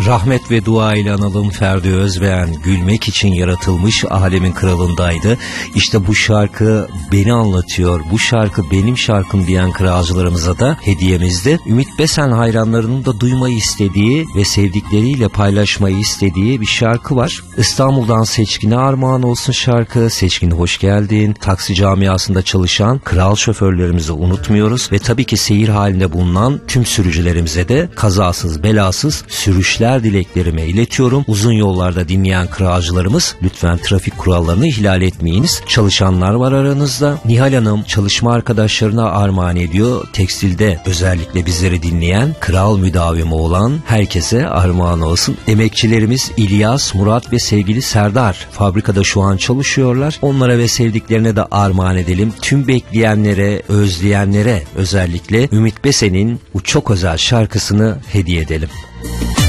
Rahmet ve dua ile analım Ferdi Özbeğen, gülmek için yaratılmış alemin kralındaydı. İşte bu şarkı beni anlatıyor, bu şarkı benim şarkım diyen kralcılarımıza da hediyemizdi. Ümit Besen hayranlarının da duymayı istediği ve sevdikleriyle paylaşmayı istediği bir şarkı var. İstanbul'dan Seçkin'e armağan olsun şarkı. Seçkin hoş geldin. Taksi camiasında çalışan kral şoförlerimizi unutmuyoruz ve tabii ki seyir halinde bulunan tüm sürücülerimize de kazasız belasız sürüşler dileklerimi iletiyorum. Uzun yollarda dinleyen kralcılarımız lütfen trafik kurallarını ihlal etmeyiniz. Çalışanlar var aranızda. Nihal Hanım çalışma arkadaşlarına armağan ediyor. Tekstilde özellikle bizleri dinleyen, kral müdavimi olan herkese armağan olsun. Emekçilerimiz İlyas, Murat ve sevgili Serdar fabrikada şu an çalışıyorlar. Onlara ve sevdiklerine de armağan edelim. Tüm bekleyenlere, özleyenlere özellikle Ümit Besen'in bu çok özel şarkısını hediye edelim.